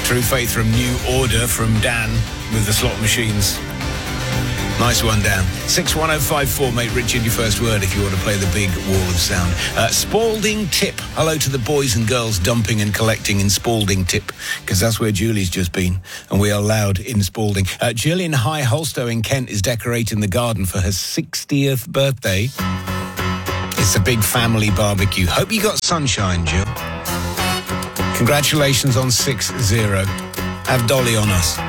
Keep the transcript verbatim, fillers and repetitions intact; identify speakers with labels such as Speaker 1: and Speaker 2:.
Speaker 1: True Faith from New Order from Dan with the slot machines. Nice one, Dan. six one oh five four, mate. Richard, your first word if you want to play the big wall of sound. Uh, Spalding Tip. Hello to the boys and girls dumping and collecting in Spalding Tip, because that's where Julie's just been, and we are loud in Spalding. Uh, Jill in High Holstow in Kent is decorating the garden for her sixtieth birthday. It's a big family barbecue. Hope you got sunshine, Jill. Congratulations on six zero. Have Dolly on us.